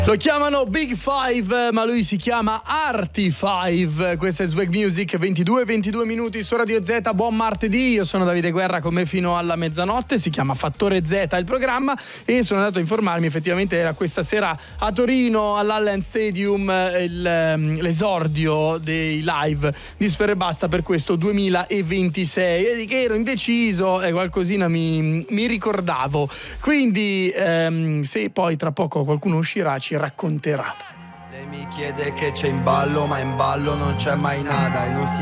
Lo chiamano Big Five, ma lui si chiama Arty Five. Questa è Swag Music, 22 minuti su Radio Z. Buon martedì, io sono Davide Guerra, con me fino alla mezzanotte. Si chiama Fattore Z il programma e sono andato a informarmi. Effettivamente era questa sera a Torino all'Allianz Stadium l'esordio dei live di Sfera Ebbasta per questo 2026, e di che ero indeciso e qualcosina mi ricordavo. Quindi se poi tra poco qualcuno uscirà ci racconterà. Lei mi chiede che c'è in ballo, ma in ballo non c'è mai nada e non si